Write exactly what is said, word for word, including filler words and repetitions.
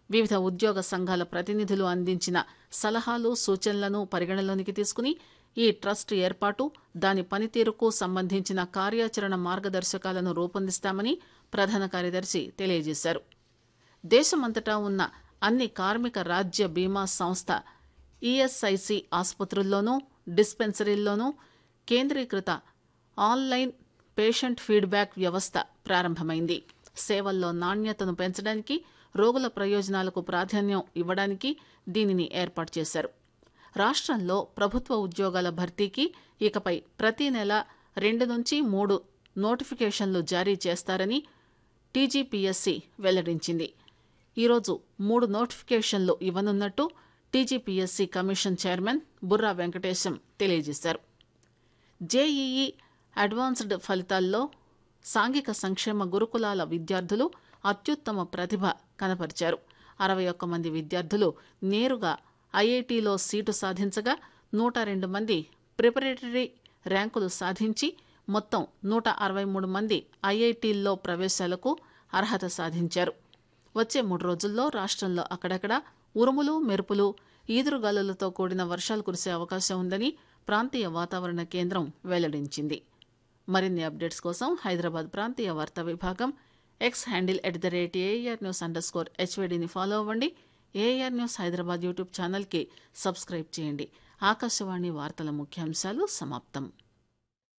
వివిధ ఉద్యోగ సంఘాల ప్రతినిధులు అందించిన సలహాలు సూచనలను పరిగణలోనికి తీసుకుని ఈ ట్రస్ట్ ఏర్పాటు దాని పనితీరుకు సంబంధించిన కార్యాచరణ మార్గదర్శకాలను రూపొందిస్తామని ప్రధాన కార్యదర్శి తెలియజేశారు. దేశమంతటా ఉన్న అన్ని కార్మిక రాజ్య బీమా సంస్థ ఈఎస్ఐసి ఆసుపత్రుల్లోనూ డిస్పెన్సరీల్లోనూ కేంద్రీకృత ఆన్లైన్ పేషెంట్ ఫీడ్బ్యాక్ వ్యవస్థ ప్రారంభమైంది. సేవల్లో నాణ్యతను పెంచడానికి, రోగుల ప్రయోజనాలకు ప్రాధాన్యం ఇవ్వడానికి దీనిని ఏర్పాటు చేశారు. రాష్ట్రంలో ప్రభుత్వ ఉద్యోగాల భర్తీకి ఇకపై ప్రతి నెల రెండు నుంచి మూడు నోటిఫికేషన్లు జారీ చేస్తారని టీజీపీఎస్సీ వెల్లడించింది. ఈరోజు మూడు నోటిఫికేషన్లు ఇవ్వనున్నట్టు TGPSC commission chairman Borra Venkatesham తెలియజేశారు. జేఈఈ అడ్వాన్స్డ్ ఫలితాల్లో సాంఘిక సంక్షేమ గురుకులాల విద్యార్థులు అత్యుత్తమ ప్రతిభ కనపరిచారు. అరవై ఒక్క మంది విద్యార్థులు నేరుగా ఐఐటీలో సీటు సాధించగా నూట రెండు మంది ప్రిపరేటరీ ర్యాంకులు సాధించి మొత్తం నూట అరవై మూడు మంది ఐఐటీల్లో ప్రవేశాలకు అర్హత సాధించారు. వచ్చే మూడు రోజుల్లో రాష్ట్రంలో అక్కడక్కడ ఉరుములు మెరుపులు ఈదురుగాలులతో కూడిన వర్షాలు కురిసే అవకాశం ఉందని ప్రాంతీయ వాతావరణ కేంద్రం వెల్లడించింది. మరిన్ని అప్డేట్స్ కోసం హైదరాబాద్ ప్రాంతీయ వార్తా విభాగం X handle at the rate AR news under score హెచ్వీడీని follow అవ్వండి. ఏఆర్ న్యూస్ హైదరాబాద్ యూట్యూబ్ ఛానల్కి సబ్స్క్రైబ్ చేయండి. ఆకాశవాణి వార్తల ముఖ్యాంశాలు సమాప్తం.